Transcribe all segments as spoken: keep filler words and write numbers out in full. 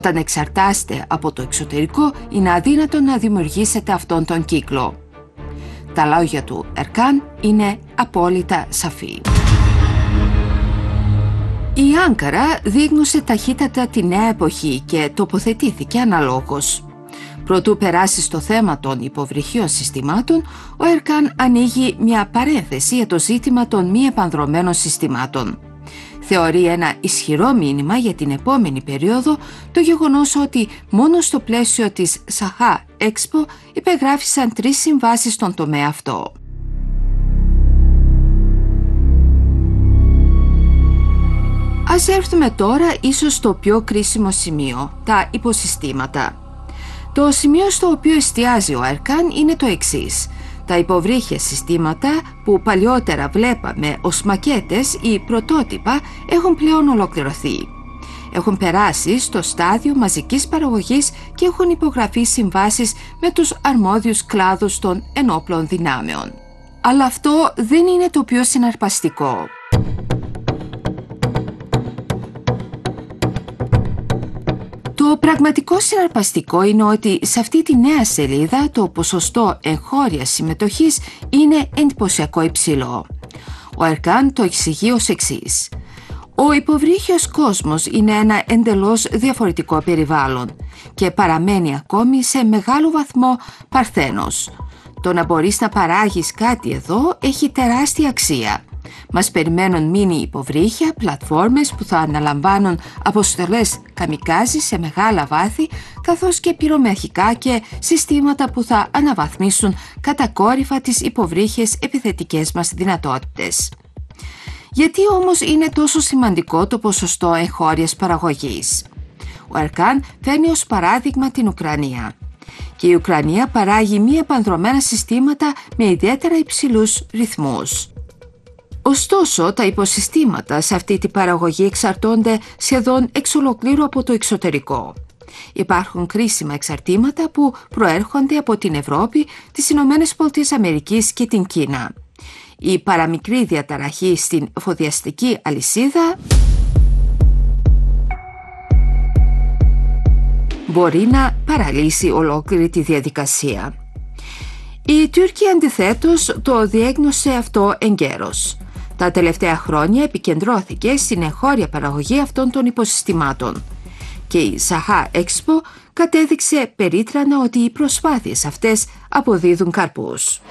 Όταν εξαρτάστε από το εξωτερικό, είναι αδύνατο να δημιουργήσετε αυτόν τον κύκλο. Τα λόγια του Ερκάν είναι απόλυτα σαφή. Η Άνκαρα δίγνωσε ταχύτατα τη νέα εποχή και τοποθετήθηκε αναλόγως. Προτού περάσει στο θέμα των υποβρυχίων συστημάτων, ο Ερκάν ανοίγει μια παρένθεση για το ζήτημα των μη επανδρωμένων συστημάτων. Θεωρεί ένα ισχυρό μήνυμα για την επόμενη περίοδο το γεγονός ότι μόνο στο πλαίσιο της Σαχά Expo υπεγράφησαν τρεις συμβάσεις στον τομέα αυτό. Ας έρθουμε τώρα ίσως στο πιο κρίσιμο σημείο, τα υποσυστήματα. Το σημείο στο οποίο εστιάζει ο Ερκάν είναι το εξής. Τα υποβρύχια συστήματα που παλιότερα βλέπαμε ως μακέτες ή πρωτότυπα έχουν πλέον ολοκληρωθεί. Έχουν περάσει στο στάδιο μαζικής παραγωγής και έχουν υπογραφεί συμβάσεις με τους αρμόδιους κλάδους των ενόπλων δυνάμεων. Αλλά αυτό δεν είναι το πιο συναρπαστικό. Το πραγματικό συναρπαστικό είναι ότι σε αυτή τη νέα σελίδα το ποσοστό εγχώριας συμμετοχής είναι εντυπωσιακό υψηλό. Ο Ερκάν το εξηγεί ως εξής. Ο υποβρύχιος κόσμος είναι ένα εντελώς διαφορετικό περιβάλλον και παραμένει ακόμη σε μεγάλο βαθμό παρθένος. Το να μπορείς να παράγεις κάτι εδώ έχει τεράστια αξία. Μας περιμένουν μίνι υποβρύχια, πλατφόρμες που θα αναλαμβάνουν αποστολές καμικάζι σε μεγάλα βάθη, καθώς και πυρομαχικά και συστήματα που θα αναβαθμίσουν κατακόρυφα τις υποβρύχιες επιθετικές μας δυνατότητες. Γιατί όμως είναι τόσο σημαντικό το ποσοστό εγχώριας παραγωγής? Ο Ερκάν φέρνει ως παράδειγμα την Ουκρανία. Και η Ουκρανία παράγει μη επανδρωμένα συστήματα με ιδιαίτερα υψηλούς ρυθμούς. Ωστόσο, τα υποσυστήματα σε αυτή την παραγωγή εξαρτώνται σχεδόν εξ ολοκλήρου από το εξωτερικό. Υπάρχουν κρίσιμα εξαρτήματα που προέρχονται από την Ευρώπη, τις Ηνωμένες Πολιτείες Αμερικής και την Κίνα. Η παραμικρή διαταραχή στην εφοδιαστική αλυσίδα μπορεί να παραλύσει ολόκληρη τη διαδικασία. Η Τουρκία αντιθέτως το διέγνωσε αυτό εγκαίρως. Τα τελευταία χρόνια επικεντρώθηκε στην εγχώρια παραγωγή αυτών των υποσυστημάτων και η Σαχά Expo κατέδειξε περίτρανα ότι οι προσπάθειες αυτές αποδίδουν καρπούς.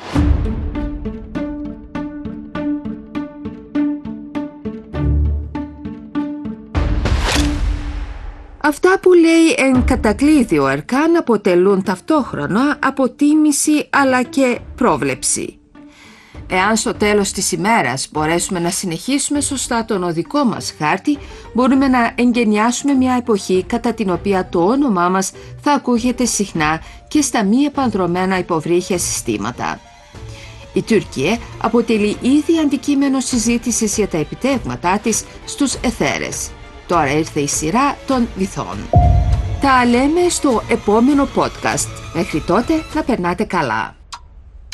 Αυτά που λέει εν κατακλείδη ο Ερκάν αποτελούν ταυτόχρονα αποτίμηση αλλά και πρόβλεψη. Εάν στο τέλος της ημέρας μπορέσουμε να συνεχίσουμε σωστά τον οδικό μας χάρτη, μπορούμε να εγκαινιάσουμε μια εποχή κατά την οποία το όνομά μας θα ακούγεται συχνά και στα μη επανδρωμένα υποβρύχια συστήματα. Η Τουρκία αποτελεί ήδη αντικείμενο συζήτησης για τα επιτεύγματά της στους αιθέρες. Τώρα ήρθε η σειρά των βυθών. Τα λέμε στο επόμενο podcast. Μέχρι τότε να περνάτε καλά.